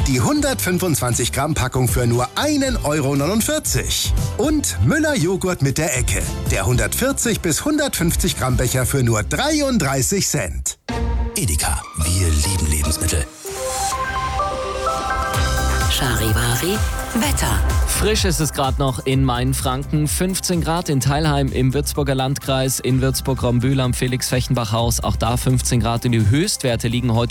Die 125 Gramm Packung für nur 1,49 €. Und Müller Joghurt mit der Ecke. Der 140 bis 150 Gramm Becher für nur 33 Cent. Edeka, wir lieben Lebensmittel. Charivari Wetter. Frisch ist es gerade noch in Mainfranken. 15 Grad in Teilheim im Würzburger Landkreis, in Würzburg-Rombühl am Felix-Fechenbach-Haus. Auch da 15 Grad. In die Höchstwerte liegen heute